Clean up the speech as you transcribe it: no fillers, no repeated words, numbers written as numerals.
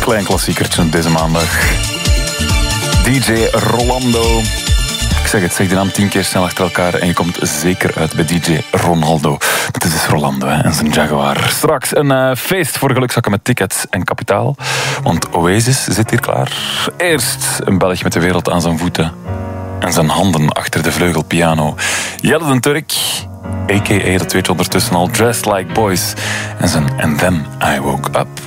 klein klassiekertje op deze maandag. DJ Rolando. Ik zeg het, zeg de naam 10 keer snel achter elkaar en je komt zeker uit bij DJ Ronaldo. Dat is dus Rolando en zijn Jaguar. Straks een feest voor gelukzakken met tickets en kapitaal. Want Oasis zit hier klaar. Eerst een Belg met de wereld aan zijn voeten. En zijn handen achter de vleugelpiano. Jelle den Turk, a.k.a. dat weet je ondertussen al, Dressed Like Boys. En zijn And Then I Woke Up.